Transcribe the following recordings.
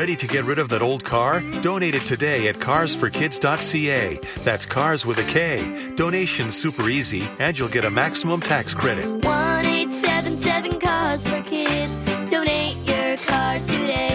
Ready to get rid of that old car? Donate it today at carsforkids.ca. That's cars with a K. Donation's super easy, and you'll get a maximum tax credit. 1-877-CARS-FOR-KIDS. Donate your car today.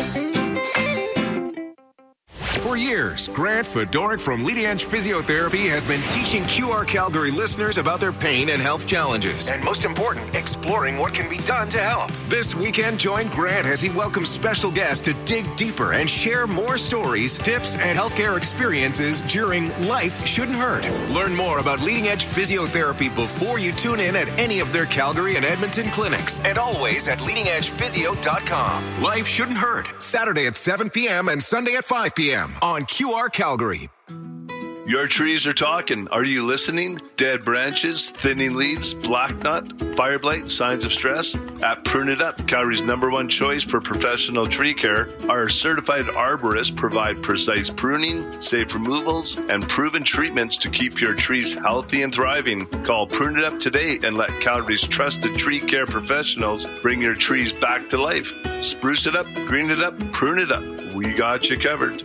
For years, Grant Fedoruk from Leading Edge Physiotherapy has been teaching QR Calgary listeners about their pain and health challenges. And most important, exploring what can be done to help. This weekend, join Grant as he welcomes special guests to dig deeper and share more stories, tips, and healthcare experiences during Life Shouldn't Hurt. Learn more about Leading Edge Physiotherapy before you tune in at any of their Calgary and Edmonton clinics. And always at leadingedgephysio.com. Life Shouldn't Hurt. Saturday at 7 p.m. and Sunday at 5 p.m. on QR Calgary. Your trees are talking. Are you listening? Dead branches, thinning leaves, black knot, fire blight, signs of stress? At Prune It Up, Calgary's #1 choice for professional tree care, our certified arborists provide precise pruning, safe removals, and proven treatments to keep your trees healthy and thriving. Call Prune It Up today and let Calgary's trusted tree care professionals bring your trees back to life. Spruce it up, green it up, prune it up. We got you covered.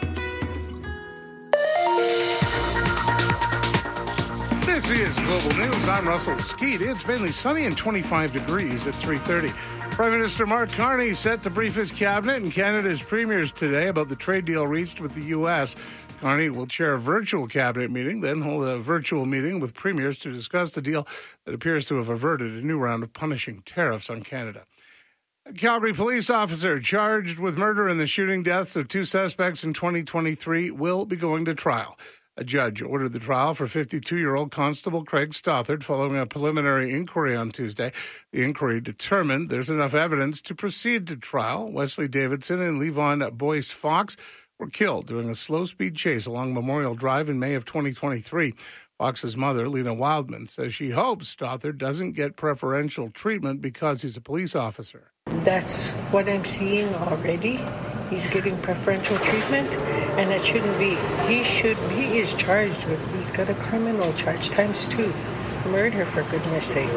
This is Global News. I'm Russell Skeet. It's mainly sunny and 25 degrees at 3:30. Prime Minister Mark Carney set to brief his cabinet and Canada's premiers today about the trade deal reached with the U.S. Carney will chair a virtual cabinet meeting, then hold a virtual meeting with premiers to discuss the deal that appears to have averted a new round of punishing tariffs on Canada. A Calgary police officer charged with murder in the shooting deaths of 2 suspects in 2023 will be going to trial. A judge ordered the trial for 52-year-old Constable Craig Stothard following a preliminary inquiry on Tuesday. The inquiry determined there's enough evidence to proceed to trial. Wesley Davidson and Levon Boyce Fox were killed during a slow-speed chase along Memorial Drive in May of 2023. Fox's mother, Lena Wildman, says she hopes Stothard doesn't get preferential treatment because he's a police officer. That's what I'm seeing already. He's getting preferential treatment, and that shouldn't be. He is charged with, he's got a criminal charge, ×2, murder for goodness sake.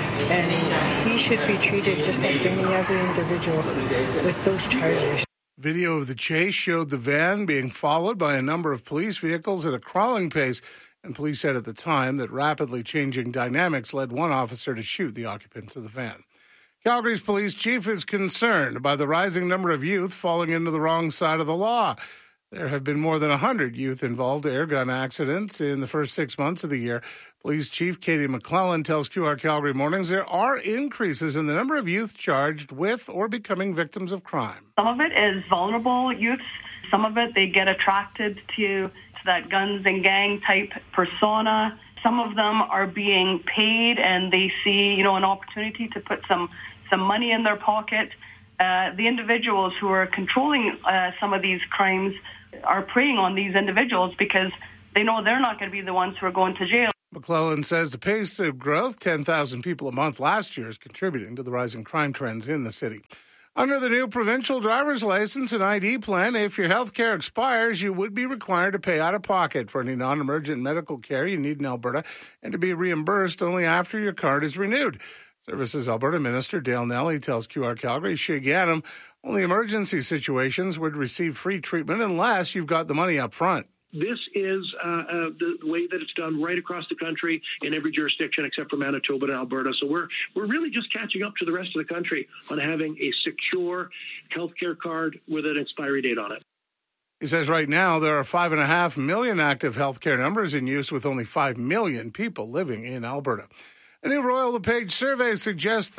And he should be treated just like any other individual with those charges. Video of the chase showed the van being followed by a number of police vehicles at a crawling pace, and police said at the time that rapidly changing dynamics led one officer to shoot the occupants of the van. Calgary's police chief is concerned by the rising number of youth falling into the wrong side of the law. There have been more than 100 youth-involved airgun accidents in the first 6 months of the year. Police Chief Katie McClellan tells QR Calgary Mornings there are increases in the number of youth charged with or becoming victims of crime. Some of it is vulnerable youths. Some of it, they get attracted to that guns and gang type persona. Some of them are being paid and they see, an opportunity to put some money in their pocket. The individuals who are controlling some of these crimes are preying on these individuals because they know they're not going to be the ones who are going to jail. McClellan says the pace of growth, 10,000 people a month last year, is contributing to the rising crime trends in the city. Under the new provincial driver's license and ID plan, if your health care expires, you would be required to pay out of pocket for any non-emergent medical care you need in Alberta and to be reimbursed only after your card is renewed. Services Alberta Minister Dale Nelly tells QR Calgary Shig Adam only emergency situations would receive free treatment unless you've got the money up front. This is the way that it's done right across the country in every jurisdiction except for Manitoba and Alberta. So we're really just catching up to the rest of the country on having a secure healthcare card with an expiry date on it. He says right now there are 5.5 million active healthcare numbers in use with only 5 million people living in Alberta. A new Royal LePage survey suggests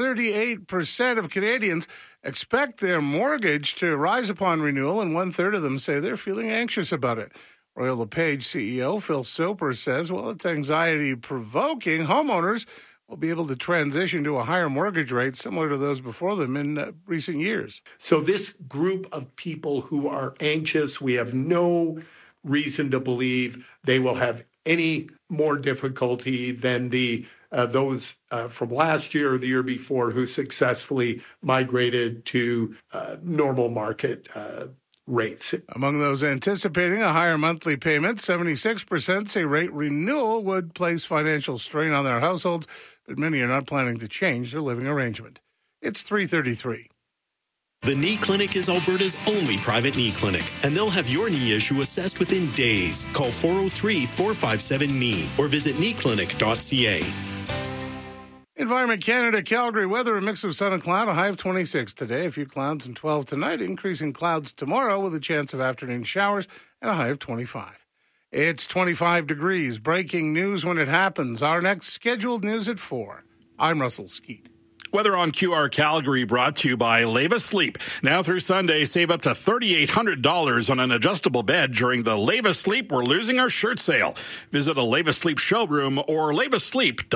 38% of Canadians expect their mortgage to rise upon renewal, and 1/3 of them say they're feeling anxious about it. Royal LePage CEO Phil Soper says, while it's anxiety-provoking, homeowners will be able to transition to a higher mortgage rate similar to those before them in recent years. So this group of people who are anxious, we have no reason to believe they will have any more difficulty than those from last year or the year before who successfully migrated to normal market rates. Among those anticipating a higher monthly payment, 76% say rate renewal would place financial strain on their households, but many are not planning to change their living arrangement. It's 3:33. The Knee Clinic is Alberta's only private knee clinic, and they'll have your knee issue assessed within days. Call 403-457-KNEE or visit kneeclinic.ca. Environment Canada, Calgary weather, a mix of sun and cloud, a high of 26 today, a few clouds and 12 tonight, increasing clouds tomorrow with a chance of afternoon showers and a high of 25. It's 25 degrees. Breaking news when it happens. Our next scheduled news at 4. I'm Russell Skeet. Weather on QR Calgary brought to you by Leva Sleep. Now through Sunday, save up to $3,800 on an adjustable bed during the Leva Sleep We're Losing Our Shirt sale. Visit a Leva Sleep showroom or levasleep.com.